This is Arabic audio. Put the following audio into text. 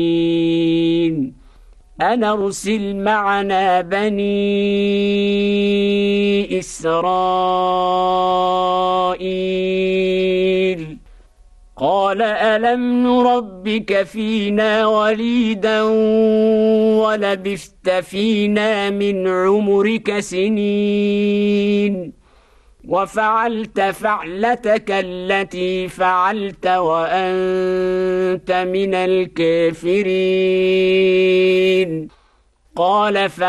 أن أرسل معنا بني إسرائيل قال ألم نربك فينا وليدا ولبثت فينا من عمرك سنين وفعلت فعلتك التي فعلت وأنت من الكافرين قال